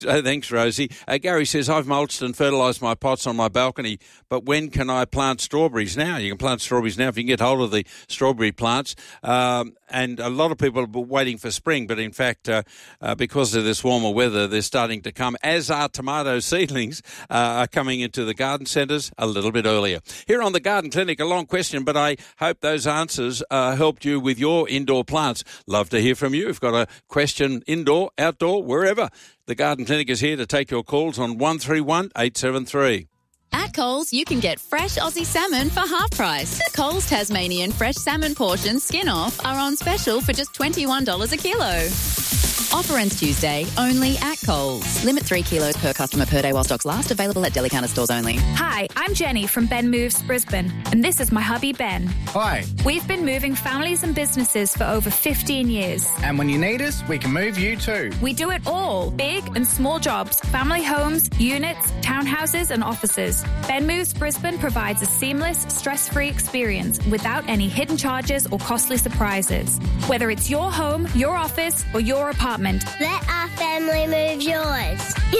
Thanks, Rosie. Gary says, I've mulched and fertilised my pots on my balcony, but when can I plant strawberries now? You can plant strawberries now if you can get hold of the strawberry plants. And a lot of people are waiting for spring, but in fact, because of this warmer weather, they're starting to come, as are tomato seedlings, are coming into the garden centres a little bit earlier. Here on the Garden Clinic, a long question, but I hope those answers helped you with your indoor plants. Love to hear from you. If you've got a question, indoor, outdoor, wherever, the Garden Clinic is here to take your calls on 131 873. At Coles, you can get fresh Aussie salmon for half price. Coles Tasmanian fresh salmon portions skin off are on special for just $21 a kilo. Offer ends Tuesday, only at Coles. Limit 3 kilos per customer per day while stocks last. Available at deli counter stores only. Hi, I'm Jenny from Ben Moves Brisbane, and this is my hubby Ben. Hi. We've been moving families and businesses for over 15 years. And when you need us, we can move you too. We do it all. Big and small jobs, family homes, units, townhouses and offices. Ben Moves Brisbane provides a seamless, stress-free experience without any hidden charges or costly surprises. Whether it's your home, your office or your apartment. Let our family move yours.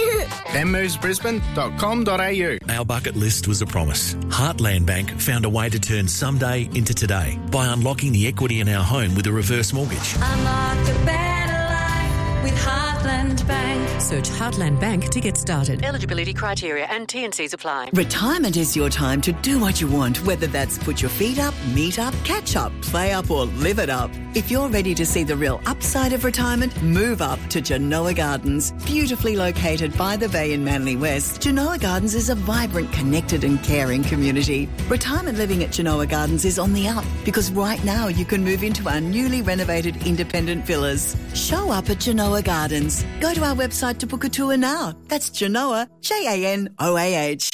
benmovesbrisbane.com.au. Our bucket list was a promise. Heartland Bank found a way to turn someday into today by unlocking the equity in our home with a reverse mortgage. Unlock a better life with Heartland Bank. Search Heartland Bank to get started. Eligibility criteria and T&Cs apply. Retirement is your time to do what you want, whether that's put your feet up, meet up, catch up, play up or live it up. If you're ready to see the real upside of retirement, move up to Genoa Gardens. Beautifully located by the bay in Manly West, Genoa Gardens is a vibrant, connected and caring community. Retirement living at Genoa Gardens is on the up because right now you can move into our newly renovated independent villas. Show up at Genoa Gardens. Go to our website to book a tour now. That's Genoa, Janoah.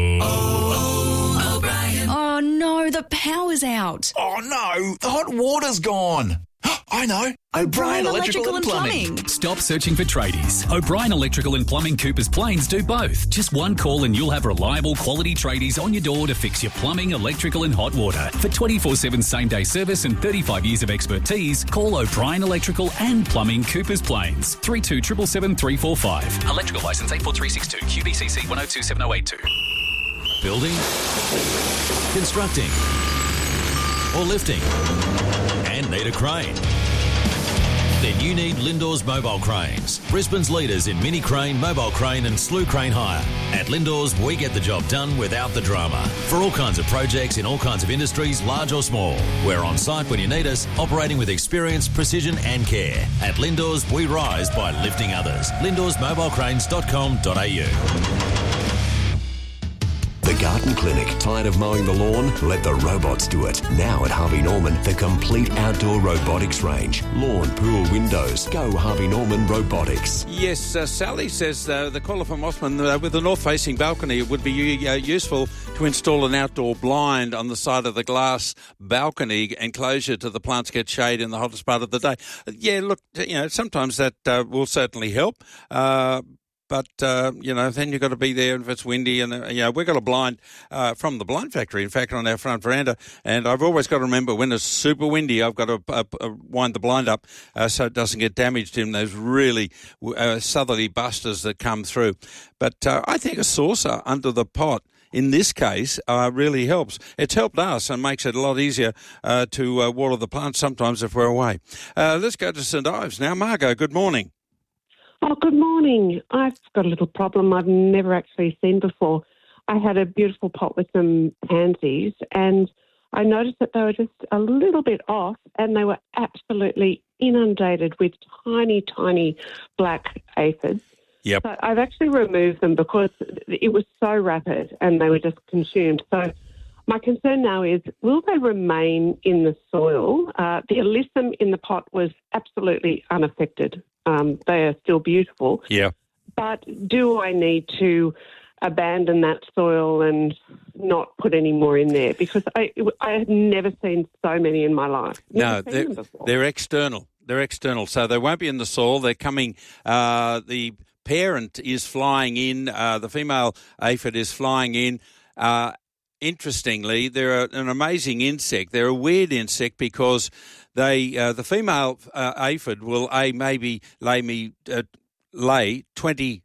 Oh no, the power's out. Oh no, the hot water's gone. I know. O'Brien Electrical and Plumbing. Stop searching for tradies. O'Brien Electrical and Plumbing Coopers Plains do both. Just one call and you'll have reliable quality tradies on your door to fix your plumbing, electrical and hot water. For 24/7 same-day service and 35 years of expertise, call O'Brien Electrical and Plumbing Coopers Plains. 3277 345. Electrical licence 84362 QBCC 1027082. Building, constructing, or lifting, and need a crane? Then you need Lindor's Mobile Cranes, Brisbane's leaders in mini crane, mobile crane and slew crane hire. At Lindor's, we get the job done without the drama. For all kinds of projects in all kinds of industries, large or small. We're on site when you need us, operating with experience, precision and care. At Lindor's, we rise by lifting others. lindorsmobilecranes.com.au. The Garden Clinic. Tired of mowing the lawn? Let the robots do it. Now at Harvey Norman, the complete outdoor robotics range. Lawn, pool, windows. Go Harvey Norman Robotics. Yes, Sally says the caller from Osman, with the north-facing balcony, it would be useful to install an outdoor blind on the side of the glass balcony enclosure to the plants get shade in the hottest part of the day. Yeah, look, sometimes that will certainly help. But, then you've got to be there if it's windy. And, we've got a blind from the blind factory, in fact, on our front veranda. And I've always got to remember when it's super windy, I've got to wind the blind up so it doesn't get damaged in those really southerly busters that come through. But I think a saucer under the pot in this case really helps. It's helped us and makes it a lot easier to water the plants sometimes if we're away. Let's go to St Ives now. Margot, good morning. Oh, good morning. I've got a little problem I've never actually seen before. I had a beautiful pot with some pansies and I noticed that they were just a little bit off and they were absolutely inundated with tiny, tiny black aphids. Yep. So I've actually removed them because it was so rapid and they were just consumed. So my concern now is, will they remain in the soil? The alyssum in the pot was absolutely unaffected. They are still beautiful. Yeah. But do I need to abandon that soil and not put any more in there? Because I have never seen so many in my life. No, they're external. They're external. So they won't be in the soil. They're coming, the parent is flying in, the female aphid is flying in. Interestingly, they're an amazing insect. They're a weird insect because the female aphid will maybe lay 20